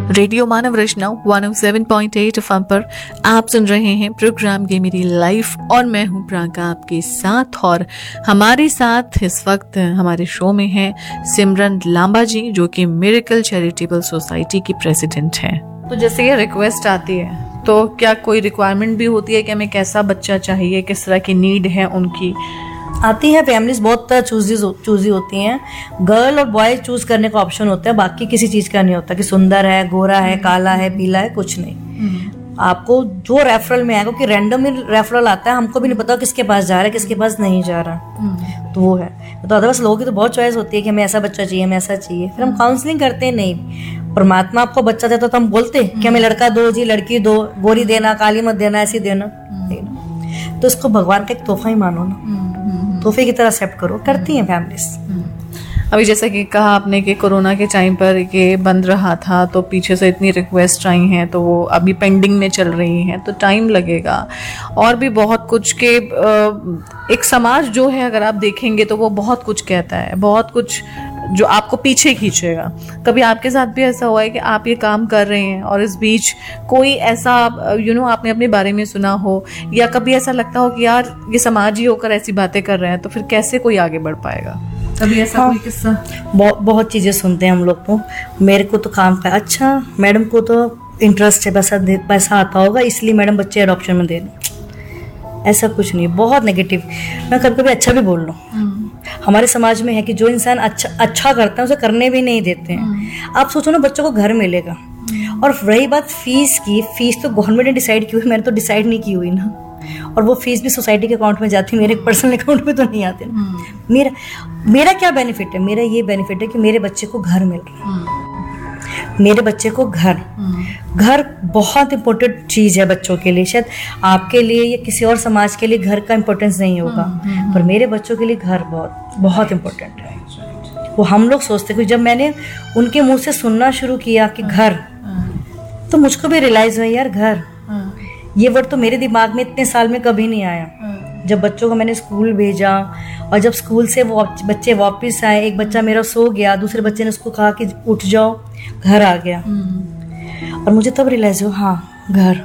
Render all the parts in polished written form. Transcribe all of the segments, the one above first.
Radio मानव रचना 107.8 FM पर आप सुन रहे हैं प्रोग्राम ये मेरी लाइफ और मैं हूं प्रियंका आपके साथ। और हमारे साथ इस वक्त हमारे शो में है सिमरन लांबा जी, जो कि मिरेकल चैरिटेबल सोसाइटी की प्रेसिडेंट हैं। तो जैसे ये रिक्वेस्ट आती है, तो क्या कोई रिक्वायरमेंट भी होती है कि हमें कैसा बच्चा चाहिए, किस तरह की नीड है उनकी? आती है। फैमिलीज बहुत चूजी होती हैं। गर्ल और बॉय चूज करने का ऑप्शन होता है, बाकी किसी चीज का नहीं होता कि सुंदर है, गोरा है, काला है, पीला है, कुछ नहीं। आपको जो रेफरल में आएगा, क्योंकि रैंडम ही रेफरल आता है, हमको भी नहीं पता किसके पास जा रहा है, किसके पास नहीं जा रहा। तो वो है। तो अदरवाइज लोगों की तो बहुत चॉइस होती है कि हमें ऐसा बच्चा चाहिए, हमें ऐसा चाहिए। फिर हम काउंसलिंग करते हैं। नहीं, परमात्मा आपको बच्चा देता तो हम बोलते कि हमें लड़का दो जी, लड़की दो, गोरी देना, काली मत देना, ऐसी देना। तो इसको भगवान का एक तोहफा ही मानो ना, तोहफे की तरह एक्सेप्ट करो। करती हैं फैमिलीज। अभी जैसा कि कहा आपने कि कोरोना के टाइम पर ये बंद रहा था, तो पीछे से इतनी रिक्वेस्ट आई हैं, तो वो अभी पेंडिंग में चल रही हैं, तो टाइम लगेगा। और भी बहुत कुछ के एक समाज जो है, अगर आप देखेंगे तो वो बहुत कुछ कहता है, बहुत कुछ जो आपको पीछे खींचेगा। कभी आपके साथ भी ऐसा हुआ है कि आप ये काम कर रहे हैं और इस बीच कोई ऐसा आपने अपने बारे में सुना हो, या कभी ऐसा लगता हो कि यार ये समाज ही होकर ऐसी बातें कर रहे हैं, तो फिर कैसे कोई आगे बढ़ पाएगा? कभी ऐसा कोई किस्सा? बहुत चीजें सुनते हैं हम लोग को। मेरे को तो काम का अच्छा, मैडम को तो इंटरेस्ट है, पैसा आता होगा इसलिए मैडम बच्चे अडॉप्शन में दे दें। ऐसा कुछ नहीं, बहुत नेगेटिव। मैं कभी कभी अच्छा भी बोल लूँ। हमारे समाज में है कि जो इंसान अच्छा करता है उसे करने भी नहीं देते हैं। आप सोचो ना, बच्चों को घर मिलेगा। और रही बात फीस की, फीस तो गवर्नमेंट ने डिसाइड की हुई, मैंने तो डिसाइड नहीं की हुई ना। और वो फीस भी सोसाइटी के अकाउंट में जाती है, मेरे पर्सनल अकाउंट में तो नहीं आते ना। मेरा क्या बेनिफिट है? मेरा ये बेनिफिट है कि मेरे बच्चे को घर मिल रहा है। मेरे बच्चे को घर बहुत इंपॉर्टेंट चीज है बच्चों के लिए। शायद आपके लिए या किसी और समाज के लिए घर का इंपॉर्टेंस नहीं होगा, पर मेरे बच्चों के लिए घर बहुत इंपॉर्टेंट है। वो हम लोग सोचते हैं, जब मैंने उनके मुंह से सुनना शुरू किया कि घर, तो मुझको भी रियलाइज हुआ यार घर, ये वर्ड तो मेरे दिमाग में इतने साल में कभी नहीं आया। जब बच्चों को मैंने स्कूल भेजा और जब स्कूल से वो बच्चे वापस आए, एक बच्चा मेरा सो गया, दूसरे बच्चे ने उसको कहा कि उठ जाओ, घर आ गया। और मुझे तब रियलाइज हुआ, हाँ घर।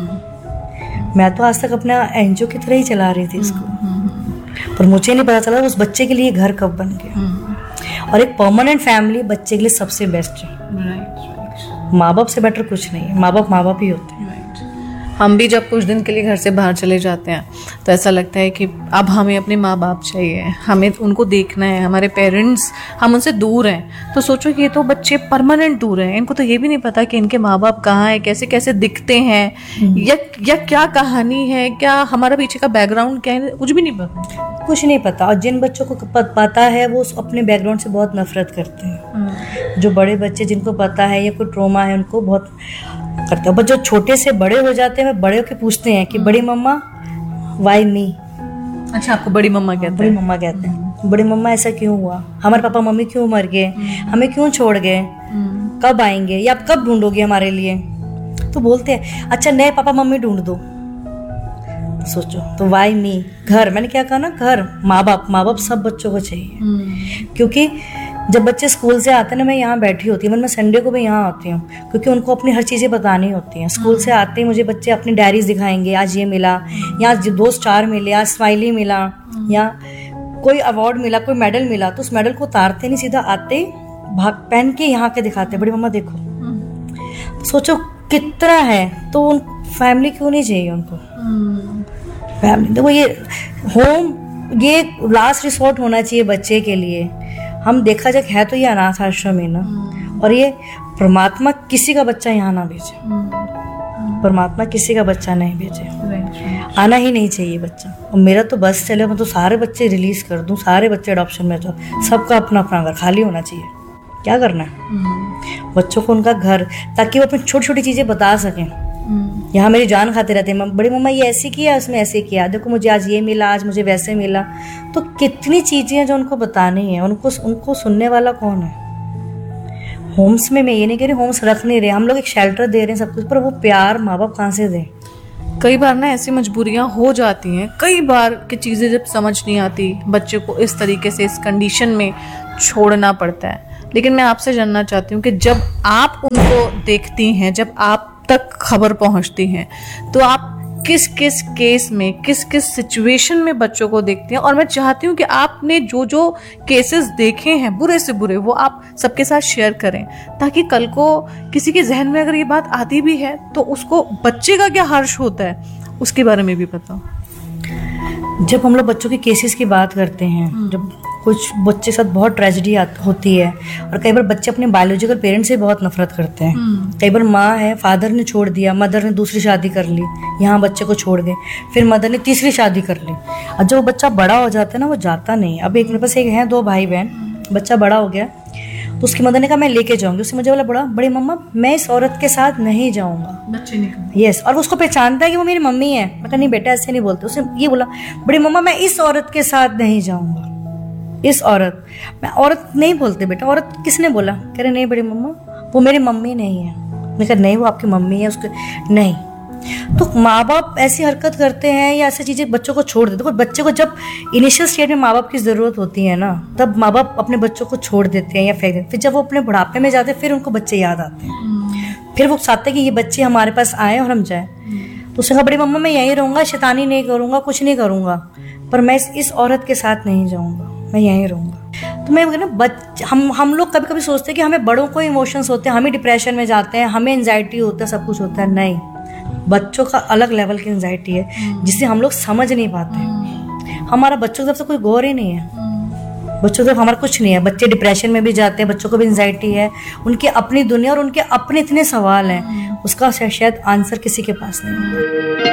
मैं तो आज तक अपना एनजीओ की तरह ही चला रही थी इसको, पर मुझे नहीं पता चला उस बच्चे के लिए घर कब बन गया। और एक परमानेंट फैमिली बच्चे के लिए सबसे बेस्ट है। माँ बाप से बेटर कुछ नहीं है। माँ बाप ही होते हैं। हम भी जब कुछ दिन के लिए घर से बाहर चले जाते हैं तो ऐसा लगता है कि अब हमें अपने माँ बाप चाहिए, हमें उनको देखना है। हमारे पेरेंट्स, हम उनसे दूर हैं, तो सोचो कि ये तो बच्चे परमानेंट दूर हैं, इनको तो ये भी नहीं पता कि इनके माँ बाप कहाँ हैं, कैसे कैसे दिखते हैं, या क्या कहानी है, क्या हमारा पीछे का बैकग्राउंड क्या है, कुछ भी नहीं पता। कुछ नहीं पता। और जिन बच्चों को पता है वो अपने बैकग्राउंड से बहुत नफरत करते हैं। जो बड़े बच्चे जिनको पता है या कोई ट्रॉमा है उनको बहुत करते हैं। बट जो छोटे से बड़े हो जाते हैं, बड़े होके पूछते हैं कि बड़ी मम्मा वाई मी। अच्छा, आपको बड़ी मम्मा कहते हैं? बड़ी मम्मा कहते हैं। बड़ी मम्मा ऐसा क्यों हुआ, हमारे पापा मम्मी क्यों मर गए, हमें क्यों छोड़ गए, कब आएंगे या आप कब ढूंढोगे हमारे लिए? तो बोलते हैं अच्छा नए पापा मम्मी ढूंढ दो। सोचो, तो वाई मी, घर। मैंने क्या कहा ना, घर। माँ बाप सब बच्चों को चाहिए। क्योंकि जब बच्चे स्कूल से आते हैं ना, मैं यहाँ बैठी होती हूँ, मैं संडे को भी यहाँ आती हूँ, क्योंकि उनको अपनी हर चीज़ें बतानी होती हैं। स्कूल से आते ही मुझे बच्चे अपनी डायरीज दिखाएंगे, आज ये मिला, यहाँ 2 स्टार मिले, आज स्माइली मिला, या कोई अवार्ड मिला, कोई मेडल मिला। तो उस मेडल को उतारते नहीं, सीधा आते भाग पहन के यहाँ के दिखाते, बड़ी मम्मा देखो। सोचो कितना है। तो उन फैमिली क्यों नहीं चाहिए उनको? फैमिली देखो, ये होम ये लास्ट रिसोर्ट होना चाहिए बच्चे के लिए। हम देखा जाए है तो ये अनाथ आश्रम है ना। और ये परमात्मा किसी का बच्चा यहाँ ना भेजे। परमात्मा किसी का बच्चा नहीं भेजे। आना ही नहीं चाहिए बच्चा। और मेरा तो बस चले, मैं तो सारे बच्चे रिलीज कर दूं, सारे बच्चे अडॉप्शन में जाओ। सबका अपना अपना घर खाली होना चाहिए। क्या करना है बच्चों को? उनका घर, ताकि वो अपनी छोटी छोटी चीजें बता सकें। यहाँ मेरी जान खाते रहते हैं, बड़ी मम्मा ये ऐसे किया, उसमें ऐसे किया, देखो मुझे आज ये मिला, आज मुझे वैसे मिला। तो कितनी चीजें हैं जो उनको बतानी है। उनको सुनने वाला कौन है? होम्स में मैं ये नहीं कह रही होम्स रख नहीं रहे, हम लोग एक शेल्टर दे रहे हैं सब कुछ, पर वो प्यार माँ बाप कहाँ से दें? कई बार ना ऐसी मजबूरियां हो जाती हैं, कई बार की चीज़ें जब समझ नहीं आती, बच्चे को इस तरीके से इस कंडीशन में छोड़ना पड़ता है। लेकिन मैं आपसे जानना चाहती हूँ कि जब आप उनको देखती हैं, जब आप तक खबर पहुँचती हैं, तो आप किस किस केस में, किस किस सिचुएशन में बच्चों को देखते हैं? और मैं चाहती हूँ कि आपने जो जो केसेस देखे हैं बुरे से बुरे, वो आप सबके साथ शेयर करें, ताकि कल को किसी के जहन में अगर ये बात आती भी है तो उसको बच्चे का क्या हर्ष होता है उसके बारे में भी पता हो। जब हम लोग बच्चों के केसेस की बात करते हैं, जब कुछ बच्चे के साथ बहुत ट्रेजेडी होती है, और कई बार बच्चे अपने बायोलॉजिकल पेरेंट्स से बहुत नफरत करते हैं। कई बार माँ है, फादर ने छोड़ दिया, मदर ने दूसरी शादी कर ली, यहाँ बच्चे को छोड़ गए, फिर मदर ने तीसरी शादी कर ली। और जब वो बच्चा बड़ा हो जाता है ना, वो जाता नहीं। अब एक मेरे पास एक है, 2 भाई बहन, बच्चा बड़ा हो गया तो उसकी मदर ने कहा मैं लेके जाऊंगी। उसने मुझे बोला बड़ी मम्मा मैं इस औरत के साथ नहीं जाऊंगा। बच्चे ने कहा यस, और वो उसको पहचानता है कि वो मेरी मम्मी है। मैं कहा नहीं बेटा ऐसे नहीं बोलते। उसने ये बोला बड़ी मम्मा मैं इस औरत के साथ नहीं जाऊंगा। इस औरत, मैं औरत नहीं बोलते बेटा, औरत किसने बोला? कह रहे नहीं बड़ी मम्मा वो मेरी मम्मी नहीं है। मैं कहा नहीं वो आपकी मम्मी है। उसके नहीं। तो माँ बाप ऐसी हरकत करते हैं या ऐसी चीज़ें बच्चों को छोड़ देते। देखो बच्चे को जब इनिशियल स्टेज में माँ बाप की ज़रूरत होती है ना, तब माँ बाप अपने बच्चों को छोड़ देते हैं या फेंक देते हैं। फिर जब वो अपने बुढ़ापे में जाते हैं फिर उनको बच्चे याद आते हैं। फिर वो चाहते हैं कि ये बच्चे हमारे पास आए और हम जाएं। तो उसने कहा बड़ी मम्मा मैं यहीं रहूँगा, शैतानी नहीं करूँगा, कुछ नहीं करूँगा, पर मैं इस औरत के साथ नहीं जाऊँगा, मैं यहीं रहूँगा। तो मैं ना हम लोग कभी कभी सोचते हैं कि हमें बड़ों को इमोशंस होते हैं, हमें डिप्रेशन में जाते हैं, हमें एंजाइटी होता है, सब कुछ होता है। नहीं, बच्चों का अलग लेवल की एंजाइटी है जिसे हम लोग समझ नहीं पाते। हमारा बच्चों की तरफ से कोई गौर ही नहीं है। बच्चों की तरफ हमारा कुछ नहीं है। बच्चे डिप्रेशन में भी जाते हैं, बच्चों को भी एंजाइटी है, उनकी अपनी दुनिया और उनके अपने इतने सवाल हैं, उसका शायद आंसर किसी के पास नहीं है।